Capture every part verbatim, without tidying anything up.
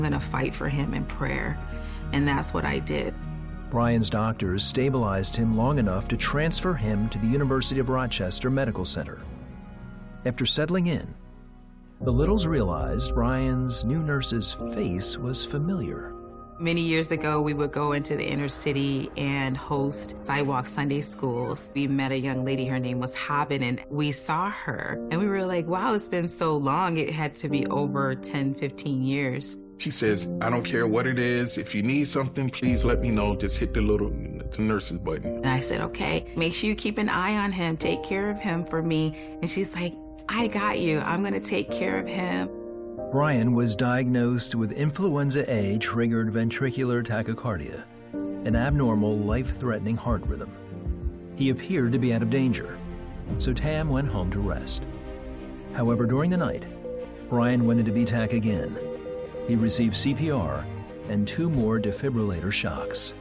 I'm going to fight for him in prayer. And that's what I did. Brian's doctors stabilized him long enough to transfer him to the University of Rochester Medical Center. After settling in, the Littles realized Brian's new nurse's face was familiar. Many years ago, we would go into the inner city and host sidewalk Sunday schools. We met a young lady, her name was Haben, and we saw her. And we were like, wow, it's been so long. It had to be over ten, fifteen years. She says, I don't care what it is. If you need something, please let me know. Just hit the little the nurse's button. And I said, okay, make sure you keep an eye on him. Take care of him for me. And she's like, I got you. I'm going to take care of him. Brian was diagnosed with influenza A-triggered ventricular tachycardia, an abnormal, life-threatening heart rhythm. He appeared to be out of danger, so Tam went home to rest. However, during the night, Brian went into V TAC again. He received C P R and two more defibrillator shocks.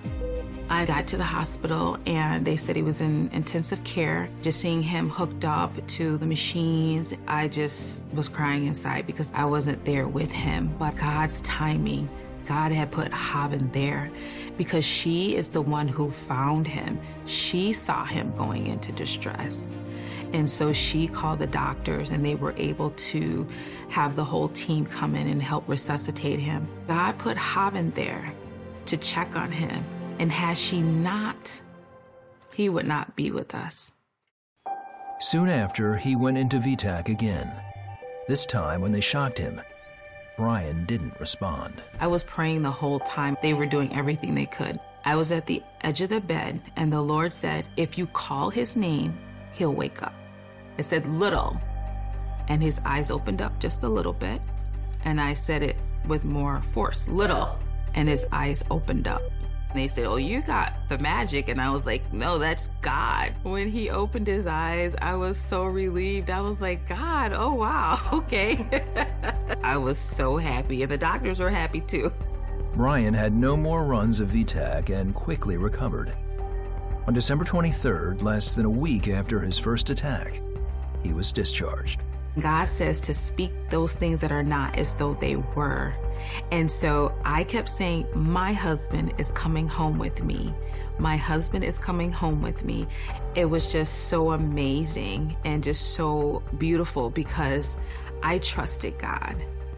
I got to the hospital and they said he was in intensive care. Just seeing him hooked up to the machines, I just was crying inside because I wasn't there with him. But God's timing, God had put Haben there because she is the one who found him. She saw him going into distress. And so she called the doctors and they were able to have the whole team come in and help resuscitate him. God put Haben there to check on him. And had she not, he would not be with us. Soon after, he went into V TAC again. This time, when they shocked him, Brian didn't respond. I was praying the whole time. They were doing everything they could. I was at the edge of the bed, and the Lord said, if you call his name, he'll wake up. I said, little, and his eyes opened up just a little bit, and I said it with more force, little, and his eyes opened up. And they said, oh, you got the magic. And I was like, no, that's God. When he opened his eyes, I was so relieved. I was like, God, oh, wow, okay. I was so happy, and the doctors were happy too. Brian had no more runs of V TAC and quickly recovered. On December twenty-third, less than a week after his first attack, he was discharged. God says to speak those things that are not as though they were. And so I kept saying, my husband is coming home with me. My husband is coming home with me. It was just so amazing and just so beautiful because I trusted God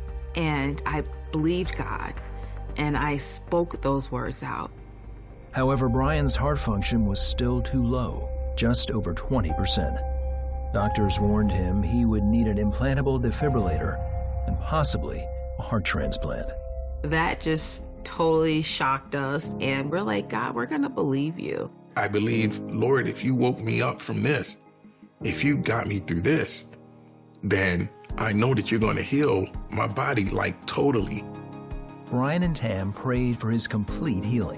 and I believed God and I spoke those words out. However, Brian's heart function was still too low, just over twenty percent. Doctors warned him he would need an implantable defibrillator and possibly a heart transplant. That just totally shocked us, and we're like, God, we're gonna believe you. I believe, Lord, if you woke me up from this, if you got me through this, then I know that you're gonna heal my body, like totally. Brian and Tam prayed for his complete healing.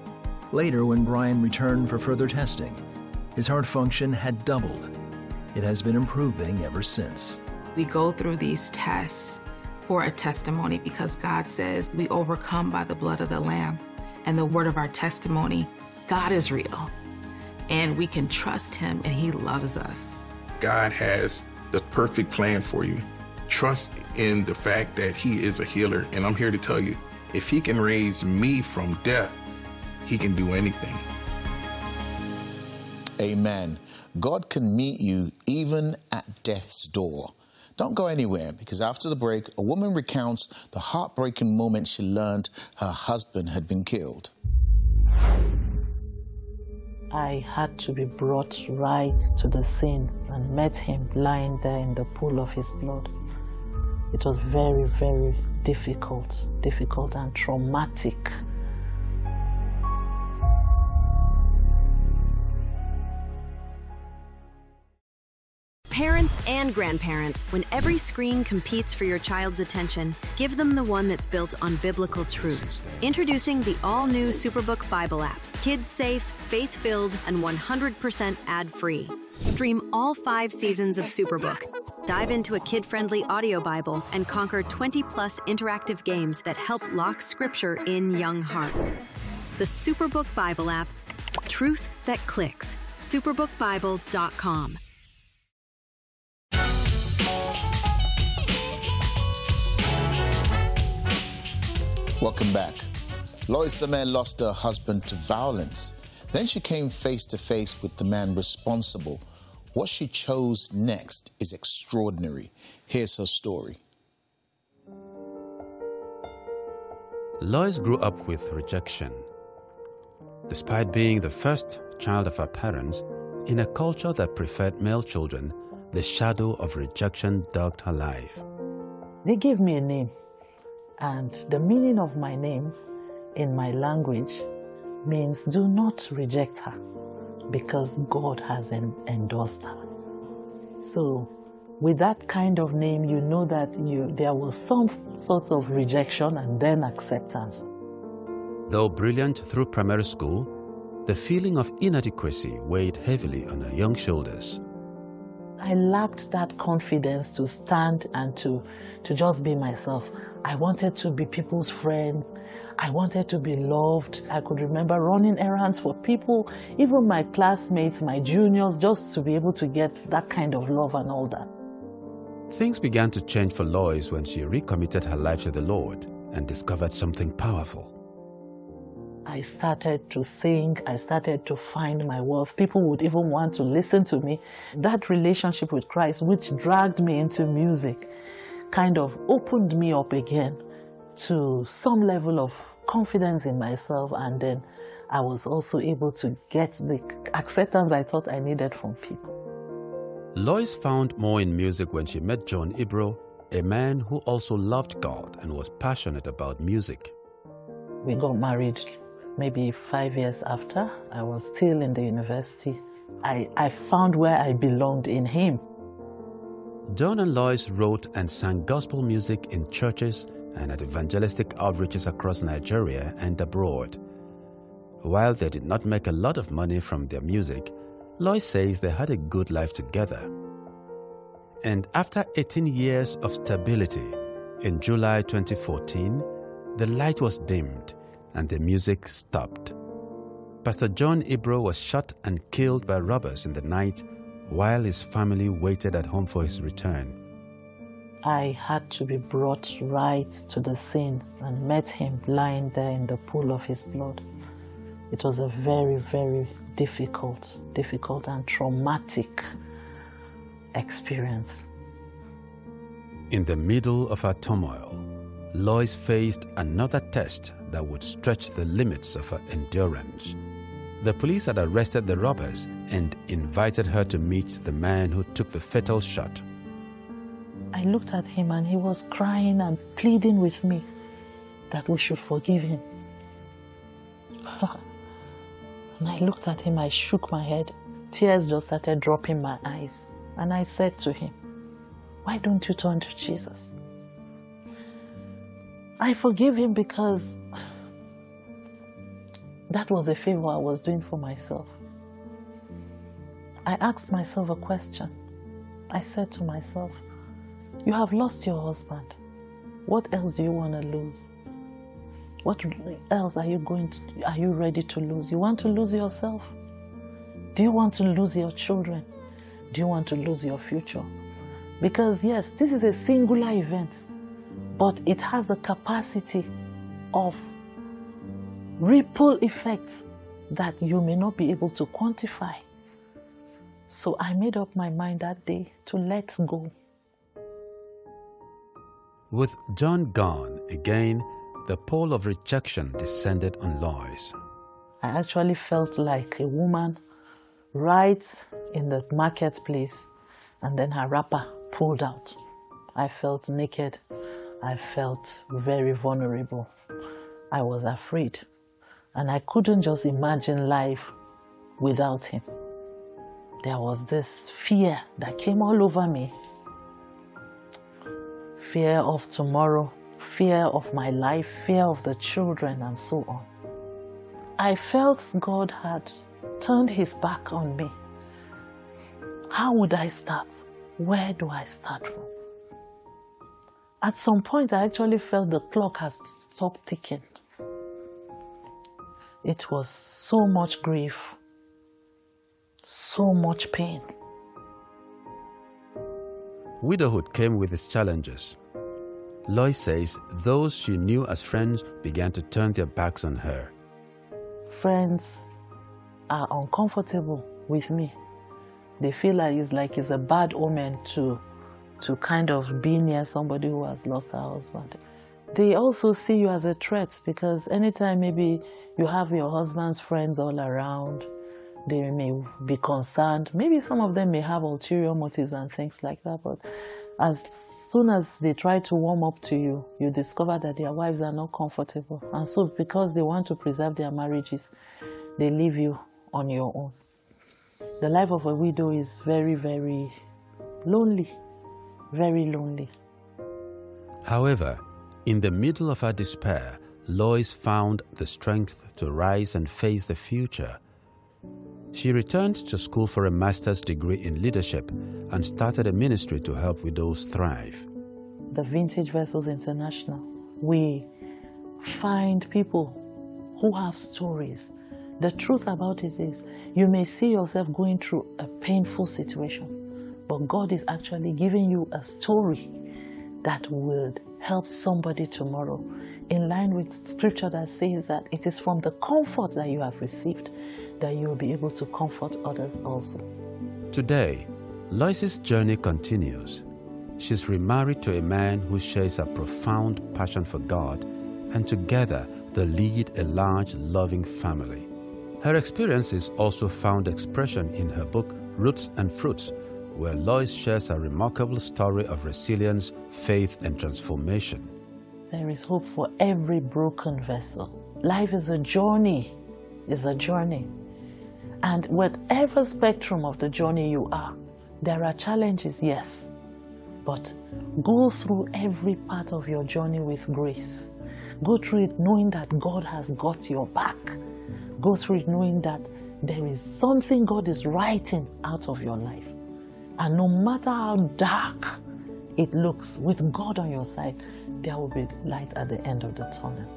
Later, when Brian returned for further testing, his heart function had doubled. It has been improving ever since. We go through these tests for a testimony because God says we overcome by the blood of the Lamb and the word of our testimony. God is real, and we can trust him, and he loves us. God has the perfect plan for you. Trust in the fact that he is a healer, and I'm here to tell you, if he can raise me from death, he can do anything. Amen. God can meet you even at death's door. Don't go anywhere, because after the break, a woman recounts the heartbreaking moment she learned her husband had been killed. I had to be brought right to the scene and met him lying there in the pool of his blood. It was very, very difficult, difficult and traumatic. Parents and grandparents, when every screen competes for your child's attention, give them the one that's built on biblical truth. Introducing the all-new Superbook Bible app. Kids-safe, faith-filled, and one hundred percent ad-free. Stream all five seasons of Superbook. Dive into a kid-friendly audio Bible and conquer twenty plus interactive games that help lock Scripture in young hearts. The Superbook Bible app. Truth that clicks. superbook bible dot com. Welcome back. Lois Sameh lost her husband to violence. Then she came face to face with the man responsible. What she chose next is extraordinary. Here's her story. Lois grew up with rejection. Despite being the first child of her parents, in a culture that preferred male children, the shadow of rejection dogged her life. They gave me a name, and the meaning of my name in my language means do not reject her, because God has en- endorsed her. So with that kind of name, you know that you there was some sorts of rejection and then acceptance. Though brilliant through primary school, the feeling of inadequacy weighed heavily on her young shoulders. I lacked that confidence to stand and to, to just be myself. I wanted to be people's friend. I wanted to be loved. I could remember running errands for people, even my classmates, my juniors, just to be able to get that kind of love and all that. Things began to change for Lois when she recommitted her life to the Lord and discovered something powerful. I started to sing. I started to find my worth. People would even want to listen to me. That relationship with Christ, which dragged me into music, kind of opened me up again to some level of confidence in myself, and then I was also able to get the acceptance I thought I needed from people. Lois found more in music when she met John Ibro, a man who also loved God and was passionate about music. We got married maybe five years after. I was still in the university. I, I found where I belonged in him. John and Lois wrote and sang gospel music in churches and at evangelistic outreaches across Nigeria and abroad. While they did not make a lot of money from their music, Lois says they had a good life together. And after eighteen years of stability, in July twenty fourteen, the light was dimmed and the music stopped. Pastor John Ibro was shot and killed by robbers in the night while his family waited at home for his return. I had to be brought right to the scene and met him lying there in the pool of his blood. It was a very, very difficult, difficult and traumatic experience. In the middle of her turmoil, Lois faced another test that would stretch the limits of her endurance. The police had arrested the robbers and invited her to meet the man who took the fatal shot. I looked at him and he was crying and pleading with me that we should forgive him. And I looked at him, I shook my head. Tears just started dropping my eyes. And I said to him, why don't you turn to Jesus? I forgive him because that was a favor I was doing for myself. I asked myself a question. I said to myself, you have lost your husband. What else do you want to lose? What else are you going to, are you ready to lose? You want to lose yourself? Do you want to lose your children? Do you want to lose your future? Because yes, this is a singular event, but it has the capacity of ripple effects that you may not be able to quantify. So I made up my mind that day to let go. With John gone, again, the pall of rejection descended on Lois. I actually felt like a woman right in the marketplace, and then her wrapper pulled out. I felt naked. I felt very vulnerable. I was afraid. And I couldn't just imagine life without him. There was this fear that came all over me. Fear of tomorrow, fear of my life, fear of the children, and so on. I felt God had turned his back on me. How would I start? Where do I start from? At some point, I actually felt the clock has stopped ticking. It was so much grief, so much pain. Widowhood came with its challenges. Lois says those she knew as friends began to turn their backs on her. Friends are uncomfortable with me. They feel like it's like it's a bad omen to, to kind of be near somebody who has lost her husband. They also see you as a threat because anytime maybe you have your husband's friends all around, they may be concerned. Maybe some of them may have ulterior motives and things like that, but as soon as they try to warm up to you, you discover that their wives are not comfortable. And so because they want to preserve their marriages, they leave you on your own. The life of a widow is very, very lonely, very lonely. However, in the middle of her despair, Lois found the strength to rise and face the future. She returned to school for a master's degree in leadership and started a ministry to help widows thrive. The Vintage Vessels International, we find people who have stories. The truth about it is, you may see yourself going through a painful situation, but God is actually giving you a story that would help somebody tomorrow, in line with scripture that says that it is from the comfort that you have received that you will be able to comfort others also. Today, Lois's journey continues. She's remarried to a man who shares a profound passion for God, and together they lead a large, loving family. Her experiences also found expression in her book, Roots and Fruits, where Lois shares a remarkable story of resilience, faith, and transformation. There is hope for every broken vessel. Life is a journey, is a journey. And whatever spectrum of the journey you are, there are challenges, yes, but go through every part of your journey with grace. Go through it knowing that God has got your back. Go through it knowing that there is something God is writing out of your life. And no matter how dark it looks, with God on your side, there will be light at the end of the tunnel.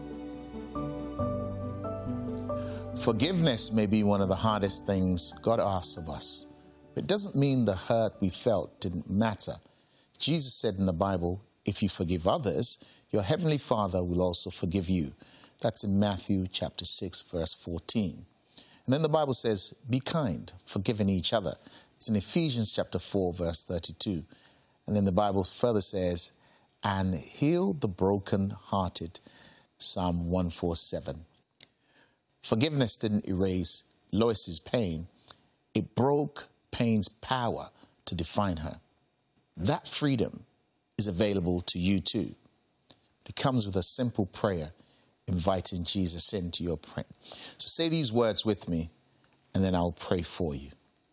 Forgiveness may be one of the hardest things God asks of us. It doesn't mean the hurt we felt didn't matter. Jesus said in the Bible, if you forgive others, your heavenly Father will also forgive you. That's in Matthew chapter six, verse fourteen. And then the Bible says, be kind, forgiving each other. It's in Ephesians chapter four, verse thirty-two. And then the Bible further says, and heal the broken-hearted, Psalm one forty-seven. Forgiveness didn't erase Lois's pain. It broke pain's power to define her. That freedom is available to you too. It comes with a simple prayer, inviting Jesus into your prayer. So say these words with me, and then I'll pray for you.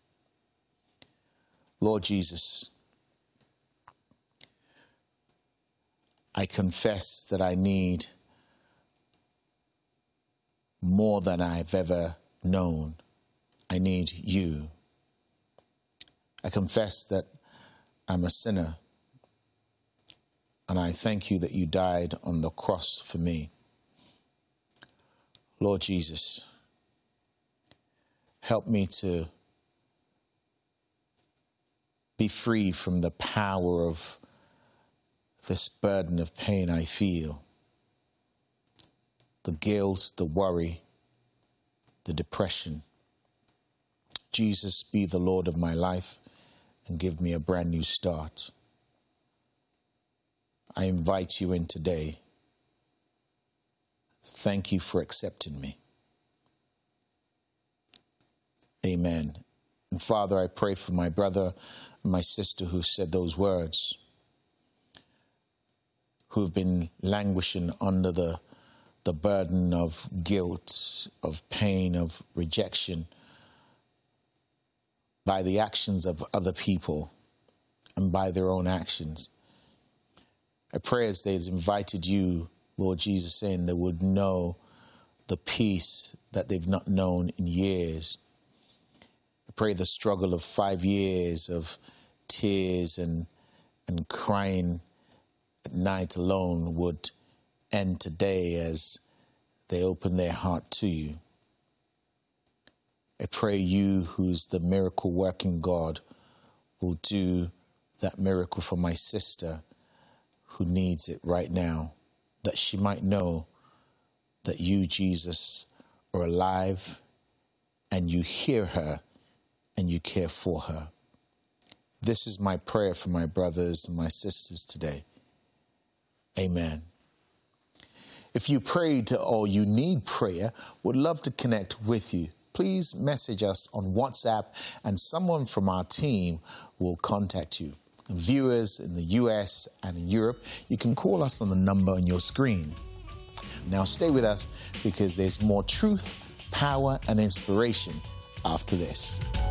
Lord Jesus, I confess that I need more than I've ever known. I need you. I confess that I'm a sinner, and I thank you that you died on the cross for me. Lord Jesus, help me to be free from the power of this burden of pain I feel, the guilt, the worry, the depression. Jesus, be the Lord of my life and give me a brand new start. I invite you in today. Thank you for accepting me. Amen. And Father, I pray for my brother and my sister who said those words, who have been languishing under the, the burden of guilt, of pain, of rejection by the actions of other people and by their own actions. I pray as they've invited you, Lord Jesus, saying they would know the peace that they've not known in years. I pray the struggle of five years of tears and, and crying at night alone would end today as they open their heart to you. I pray you, who's the miracle-working God, will do that miracle for my sister who needs it right now, that she might know that you, Jesus, are alive and you hear her and you care for her. This is my prayer for my brothers and my sisters today. Amen. If you prayed or you need prayer, would love to connect with you, please message us on WhatsApp and someone from our team will contact you. Viewers in the U S and in Europe, you can call us on the number on your screen. Now stay with us because there's more truth, power and inspiration after this.